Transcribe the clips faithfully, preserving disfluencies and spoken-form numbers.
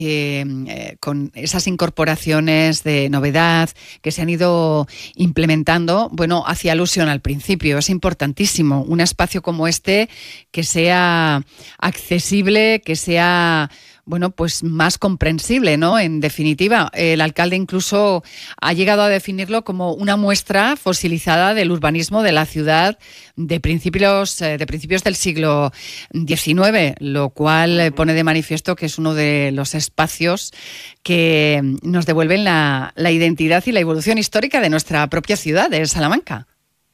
Eh, eh, con esas incorporaciones de novedad que se han ido implementando, bueno, hacía alusión al principio, es importantísimo un espacio como este que sea accesible, que sea, bueno, pues más comprensible, ¿no? En definitiva, el alcalde incluso ha llegado a definirlo como una muestra fosilizada del urbanismo de la ciudad de principios, de principios del siglo diecinueve, lo cual pone de manifiesto que es uno de los espacios que nos devuelven la, la identidad y la evolución histórica de nuestra propia ciudad, de Salamanca.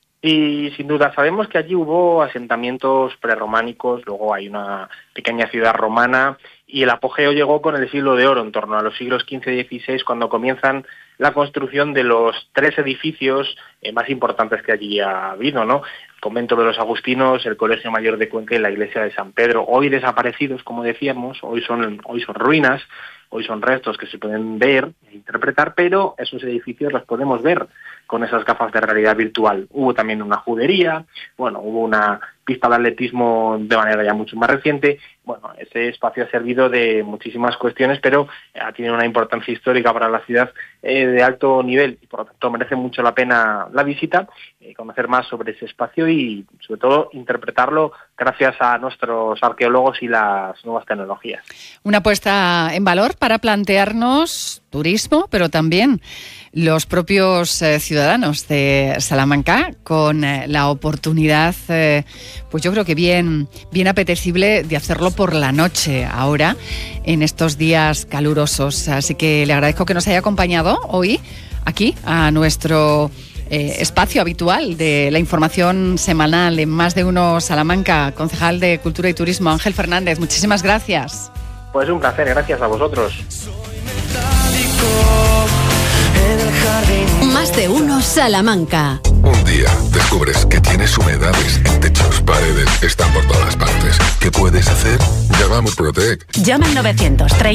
Y sin duda, sabemos que allí hubo asentamientos prerrománicos, luego hay una pequeña ciudad romana, y el apogeo llegó con el siglo de oro, en torno a los siglos quince y dieciséis, cuando comienzan la construcción de los tres edificios eh, más importantes que allí ha habido, ¿no? El convento de los agustinos, el Colegio Mayor de Cuenca y la iglesia de San Pedro, hoy desaparecidos, como decíamos, hoy son, hoy son ruinas, hoy son restos que se pueden ver e interpretar, pero esos edificios los podemos ver con esas gafas de realidad virtual. Hubo también una judería, bueno, hubo una pista de atletismo de manera ya mucho más reciente. Bueno, ese espacio ha servido de muchísimas cuestiones, pero ha tenido una importancia histórica para la ciudad eh, de alto nivel y por lo tanto merece mucho la pena la visita, eh, conocer más sobre ese espacio y sobre todo interpretarlo gracias a nuestros arqueólogos y las nuevas tecnologías. Una puesta en valor para plantearnos turismo, pero también los propios eh, ciudadanos de Salamanca con eh, la oportunidad, eh, pues yo creo que bien, bien apetecible de hacerlo por la noche ahora, en estos días calurosos. Así que le agradezco que nos haya acompañado hoy aquí a nuestro eh, espacio habitual de la información semanal en Más de Uno Salamanca. Concejal de Cultura y Turismo, Ángel Fernández, muchísimas gracias. Pues un placer, gracias a vosotros. Más de Uno Salamanca. Un día descubres que tienes humedades en techos, paredes, están por todas partes. ¿Qué puedes hacer? Llama a Murprotec. Llama al novecientos treinta